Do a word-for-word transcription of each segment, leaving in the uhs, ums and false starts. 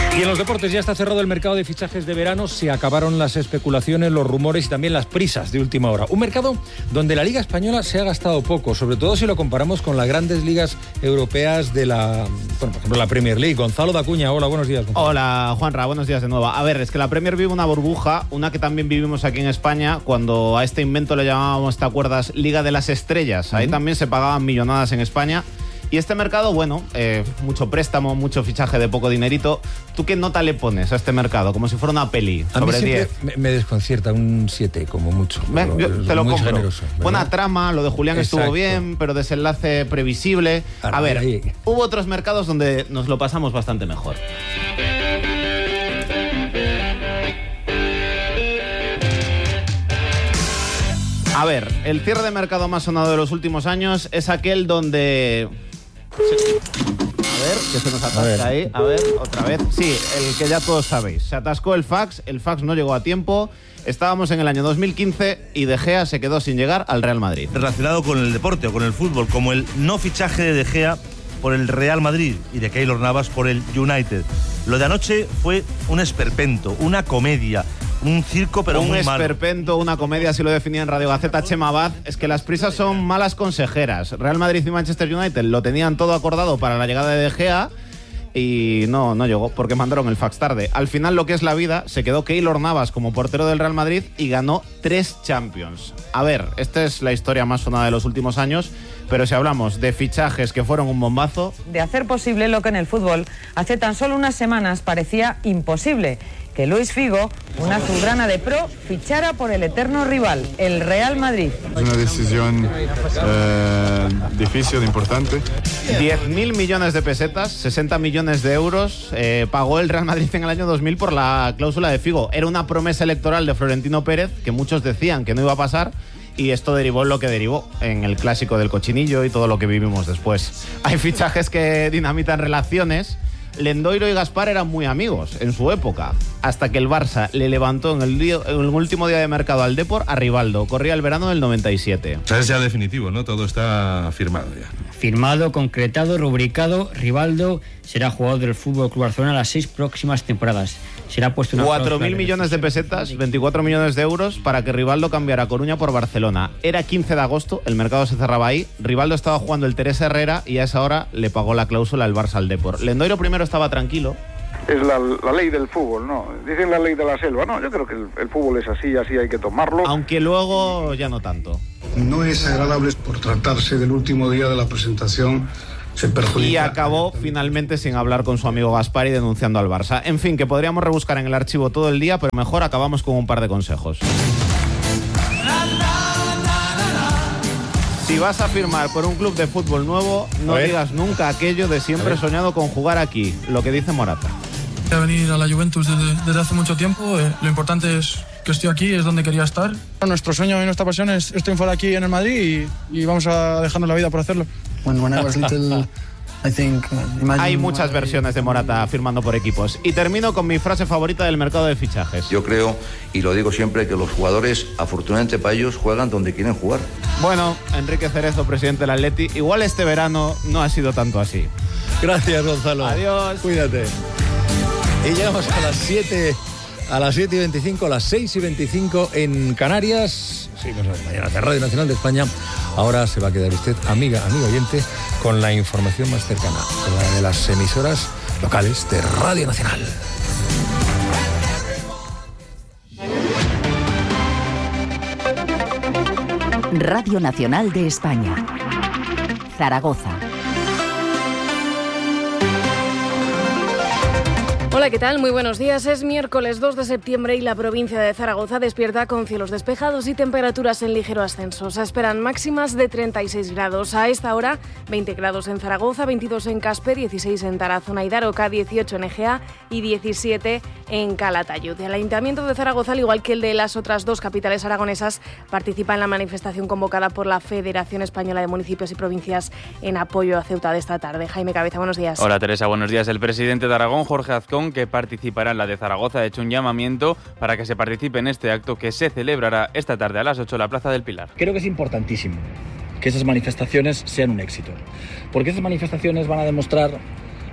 Y en los deportes ya está cerrado el mercado de fichajes de verano, se acabaron las especulaciones, los rumores y también las prisas de última hora. Un mercado donde la Liga Española se ha gastado poco, sobre todo si lo comparamos con las grandes ligas europeas de la, bueno, por ejemplo, la Premier League. Gonzalo Dacuña, hola, buenos días. Gonzalo. Hola, Juanra, buenos días de nuevo. A ver, es que la Premier vive una burbuja, una que también vivimos aquí en España, cuando a este invento le llamábamos, ¿te acuerdas? Liga de las Estrellas. Ahí uh-huh. también se pagaban millonadas en España. Y este mercado, bueno, eh, mucho préstamo, mucho fichaje de poco dinerito. ¿Tú qué nota le pones a este mercado? Como si fuera una peli a sobre diez. Me, me desconcierta un siete como mucho. Ven, yo te lo muy compro. Generoso, buena trama, lo de Julián Exacto. estuvo bien, pero desenlace previsible. Ahora, a ver, ahí. hubo otros mercados donde nos lo pasamos bastante mejor. A ver, el cierre de mercado más sonado de los últimos años es aquel donde... A ver, que se nos atasca ahí. A ver, otra vez. Sí, el que ya todos sabéis. Se atascó el fax, el fax no llegó a tiempo. Estábamos en el año dos mil quince y De Gea se quedó sin llegar al Real Madrid. Relacionado con el deporte o con el fútbol, como el no fichaje de De Gea por el Real Madrid y de Keylor Navas por el United. Lo de anoche fue un esperpento, una comedia, un circo pero un muy malo. Un esperpento, una comedia, así lo definía en Radio Gaceta Chema Abad. Es que las prisas son malas consejeras. Real Madrid y Manchester United lo tenían todo acordado para la llegada de De Gea y no, no llegó porque mandaron el fax tarde. Al final, lo que es la vida, se quedó Keylor Navas como portero del Real Madrid y ganó tres Champions. A ver, esta es la historia más sonada de los últimos años, pero si hablamos de fichajes que fueron un bombazo... De hacer posible lo que en el fútbol hace tan solo unas semanas parecía imposible, que Luis Figo, una azulgrana de pro, fichara por el eterno rival, el Real Madrid. Es una decisión eh, difícil, importante. diez mil millones de pesetas, sesenta millones de euros, eh, pagó el Real Madrid en el año dos mil por la cláusula de Figo. Era una promesa electoral de Florentino Pérez, que muchos decían que no iba a pasar, y esto derivó en lo que derivó, en el clásico del cochinillo y todo lo que vivimos después. Hay fichajes que dinamitan relaciones. Lendoiro y Gaspar eran muy amigos en su época, hasta que el Barça le levantó en el, día, en el último día de mercado al Depor a Rivaldo. Corría el verano del noventa y siete. O sea, es ya definitivo, ¿no? Todo está firmado ya. Firmado, concretado, rubricado. Rivaldo será jugador del Fútbol Club Barcelona las seis próximas temporadas. Será puesto una cuatro mil millones de pesetas, veinticuatro millones de euros para que Rivaldo cambiara Coruña por Barcelona. Era quince de agosto, el mercado se cerraba ahí. Rivaldo estaba jugando el Teresa Herrera y a esa hora le pagó la cláusula al Barça al Depor. Lendoiro primero estaba tranquilo. Es la, la ley del fútbol, ¿no? Dicen la ley de la selva. No, yo creo que el, el fútbol es así, así hay que tomarlo. Aunque luego ya no tanto. No es agradable por tratarse del último día de la presentación. Se perjudica. Y acabó finalmente sin hablar con su amigo Gaspar y denunciando al Barça. En fin, que podríamos rebuscar en el archivo todo el día, pero mejor acabamos con un par de consejos. Si vas a firmar por un club de fútbol nuevo, no digas nunca aquello de siempre he soñado con jugar aquí, lo que dice Morata. Voy a venir a la Juventus desde, desde hace mucho tiempo. Eh, lo importante es que estoy aquí, es donde quería estar. Nuestro sueño y nuestra pasión es, es triunfar aquí en el Madrid y, y vamos a dejarnos la vida por hacerlo. When, when I was little, I think, uh, Hay muchas versiones de Morata firmando por equipos. Y termino con mi frase favorita del mercado de fichajes. Yo creo, y lo digo siempre, que los jugadores, afortunadamente para ellos, juegan donde quieren jugar. Bueno, Enrique Cerezo, presidente del Atleti, igual este verano no ha sido tanto así. Gracias, Gonzalo. Adiós. Cuídate. Y llegamos a las siete, a las siete y veinticinco, a las seis y veinticinco en Canarias. Seguimos mañana de Radio Nacional de España. Ahora se va a quedar usted, amiga, amigo oyente, con la información más cercana, con la de las emisoras locales de Radio Nacional. Radio Nacional de España. Zaragoza. Hola, ¿qué tal? Muy buenos días. Es miércoles dos de septiembre y la provincia de Zaragoza despierta con cielos despejados y temperaturas en ligero ascenso. Se esperan máximas de treinta y seis grados. A esta hora, veinte grados en Zaragoza, veintidós en Caspe, dieciséis en Tarazona y Daroca, dieciocho en Egea y diecisiete en Calatayud. El Ayuntamiento de Zaragoza, al igual que el de las otras dos capitales aragonesas, participa en la manifestación convocada por la Federación Española de Municipios y Provincias en apoyo a Ceuta de esta tarde. Jaime Cabeza, buenos días. Hola, Teresa, buenos días. El presidente de Aragón, Jorge Azcón, que participará en la de Zaragoza, ha hecho un llamamiento para que se participe en este acto que se celebrará esta tarde a las ocho en la Plaza del Pilar. Creo que es importantísimo que esas manifestaciones sean un éxito, porque esas manifestaciones van a demostrar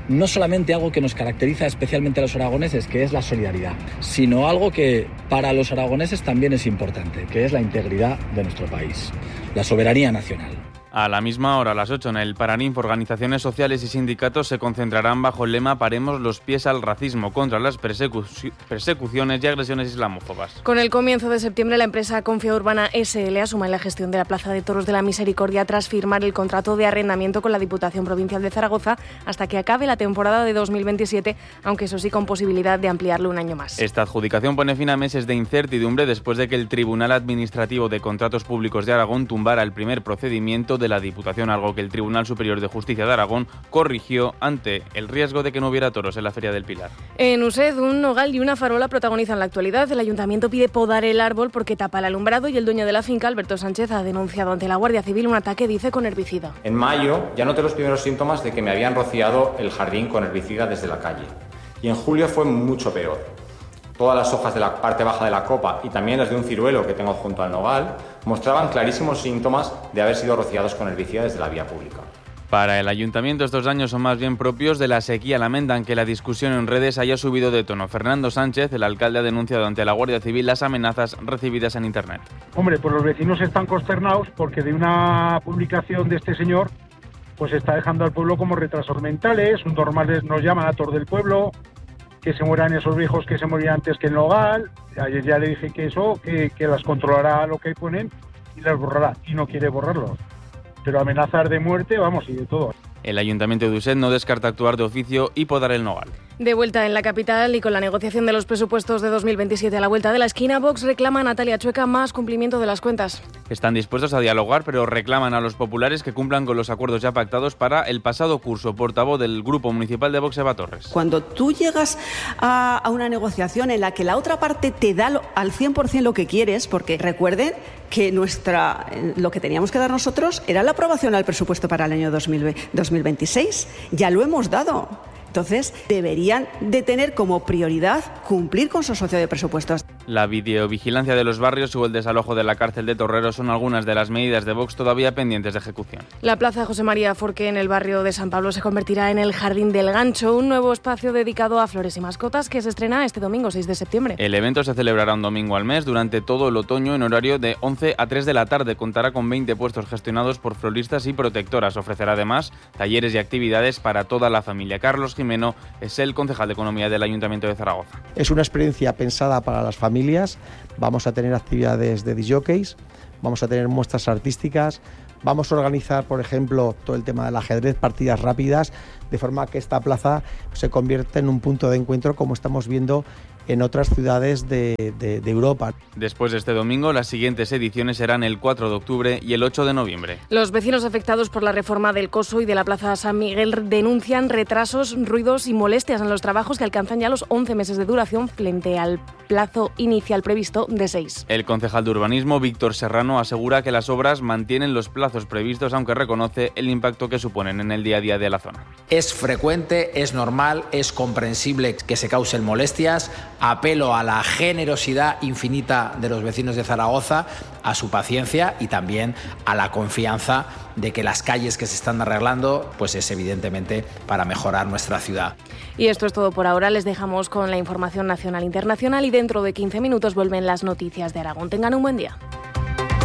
no solamente algo que nos caracteriza especialmente a los aragoneses, que es la solidaridad, sino algo que para los aragoneses también es importante, que es la integridad de nuestro país, la soberanía nacional. A la misma hora, a las ocho, en el Paraninfo, organizaciones sociales y sindicatos se concentrarán bajo el lema Paremos los pies al racismo, contra las persecu- persecuciones y agresiones islamófobas. Con el comienzo de septiembre, la empresa Confía Urbana S L asume la gestión de la Plaza de Toros de la Misericordia tras firmar el contrato de arrendamiento con la Diputación Provincial de Zaragoza hasta que acabe la temporada de dos mil veintisiete, aunque eso sí con posibilidad de ampliarlo un año más. Esta adjudicación pone fin a meses de incertidumbre después de que el Tribunal Administrativo de Contratos Públicos de Aragón tumbara el primer procedimiento de la Diputación, algo que el Tribunal Superior de Justicia de Aragón corrigió ante el riesgo de que no hubiera toros en la Feria del Pilar. En Used, un nogal y una farola protagonizan la actualidad. El Ayuntamiento pide podar el árbol porque tapa el alumbrado y el dueño de la finca, Alberto Sánchez, ha denunciado ante la Guardia Civil un ataque, dice, con herbicida. En mayo ya noté los primeros síntomas de que me habían rociado el jardín con herbicida desde la calle. Y en julio fue mucho peor. Todas las hojas de la parte baja de la copa y también las de un ciruelo que tengo junto al nogal mostraban clarísimos síntomas de haber sido rociados con herbicida desde la vía pública. Para el Ayuntamiento estos daños son más bien propios de la sequía. Lamentan que la discusión en redes haya subido de tono. Fernando Sánchez, el alcalde, ha denunciado ante la Guardia Civil las amenazas recibidas en Internet. Hombre, pues los vecinos están consternados porque de una publicación de este señor pues está dejando al pueblo como retrasos mentales. Un normales nos llaman a todos del pueblo, que se mueran esos viejos que se morían antes que el nogal. Ayer ya le dije que eso, que, que las controlará lo que ponen y las borrará, y no quiere borrarlo. Pero amenazar de muerte, vamos, y de todo. El Ayuntamiento de Used no descarta actuar de oficio y podar el nogal. De vuelta en la capital y con la negociación de los presupuestos de dos mil veintisiete a la vuelta de la esquina, Vox reclama a Natalia Chueca más cumplimiento de las cuentas. Están dispuestos a dialogar, pero reclaman a los populares que cumplan con los acuerdos ya pactados para el pasado curso. Portavoz del Grupo Municipal de Vox, Eva Torres. Cuando tú llegas a, a una negociación en la que la otra parte te da lo, al cien por ciento lo que quieres, porque recuerden que nuestra, lo que teníamos que dar nosotros era la aprobación al presupuesto para el año dos mil veintiséis. Ya lo hemos dado. Entonces, deberían de tener como prioridad cumplir con su socio de presupuestos. La videovigilancia de los barrios o el desalojo de la cárcel de Torrero son algunas de las medidas de Vox todavía pendientes de ejecución. La Plaza José María Forqué en el barrio de San Pablo se convertirá en el Jardín del Gancho, un nuevo espacio dedicado a flores y mascotas que se estrena este domingo seis de septiembre. El evento se celebrará un domingo al mes durante todo el otoño en horario de once a tres de la tarde. Contará con veinte puestos gestionados por floristas y protectoras. Ofrecerá además talleres y actividades para toda la familia. Carlos Jiménez es el concejal de Economía del Ayuntamiento de Zaragoza. Es una experiencia pensada para las familias. Vamos a tener actividades de disc jockeys, vamos a tener muestras artísticas, vamos a organizar, por ejemplo, todo el tema del ajedrez, partidas rápidas, de forma que esta plaza se convierta en un punto de encuentro como estamos viendo en otras ciudades de, de, de Europa. Después de este domingo, las siguientes ediciones serán el cuatro de octubre y el ocho de noviembre. Los vecinos afectados por la reforma del Coso y de la Plaza San Miguel denuncian retrasos, ruidos y molestias en los trabajos que alcanzan ya los once meses de duración frente al plazo inicial previsto de seis. El concejal de Urbanismo, Víctor Serrano, asegura que las obras mantienen los plazos previstos, aunque reconoce el impacto que suponen en el día a día de la zona. Es frecuente, es normal, es comprensible que se causen molestias. Apelo a la generosidad infinita de los vecinos de Zaragoza, a su paciencia y también a la confianza de que las calles que se están arreglando pues es evidentemente para mejorar nuestra ciudad. Y esto es todo por ahora. Les dejamos con la información nacional e internacional y dentro de quince minutos vuelven las noticias de Aragón. Tengan un buen día.